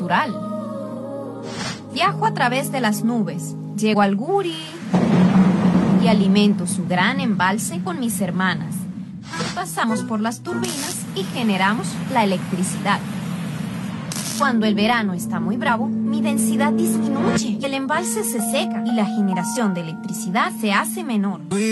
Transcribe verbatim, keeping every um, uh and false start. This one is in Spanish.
natural. Viajo a través de las nubes, llego al Guri y alimento su gran embalse con mis hermanas. Pasamos por las turbinas y generamos la electricidad. Cuando el verano está muy bravo, mi densidad disminuye, el embalse se seca y la generación de electricidad se hace menor.